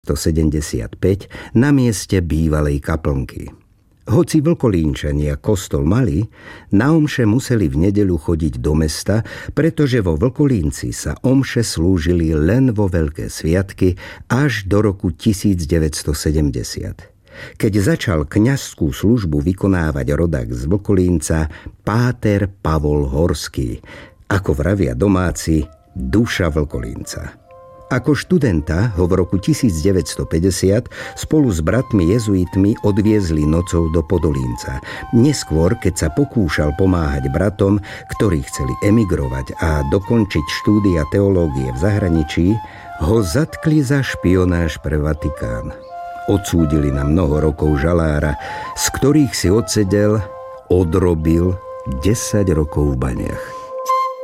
na mieste bývalej kaplnky. Hoci Vlkolínčania kostol mali, na omše museli v nedeľu chodiť do mesta, pretože vo Vlkolínci sa omše slúžili len vo veľké sviatky až do roku 1970. Keď začal kňazskú službu vykonávať rodák z Vlkolínca páter Pavol Horský, ako vravia domáci, duša Vlkolínca. Ako študenta ho v roku 1950 spolu s bratmi jezuitmi odviezli nocou do Podolínca. Neskôr, keď sa pokúšal pomáhať bratom, ktorí chceli emigrovať a dokončiť štúdia teológie v zahraničí, ho zatkli za špionáž pre Vatikán. Odsúdili na mnoho rokov žalára, z ktorých si odsedel, odrobil 10 rokov v baniach.